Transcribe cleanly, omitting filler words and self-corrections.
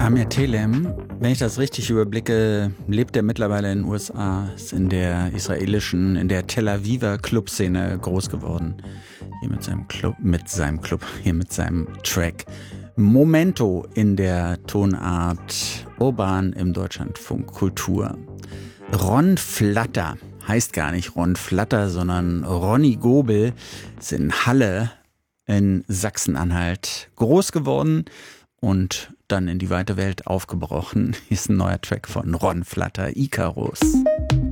Amir Telem, wenn ich das richtig überblicke, lebt er mittlerweile in den USA, ist in der in der Tel Aviver Clubszene groß geworden. Hier mit seinem Track Momento in der Tonart Urban im Deutschlandfunk Kultur. Ron Flatter heißt gar nicht Ron Flatter, sondern Ronny Gobel ist in Halle in Sachsen-Anhalt groß geworden und dann in die weite Welt aufgebrochen. Hier ist ein neuer Track von Ron Flatter, Icarus.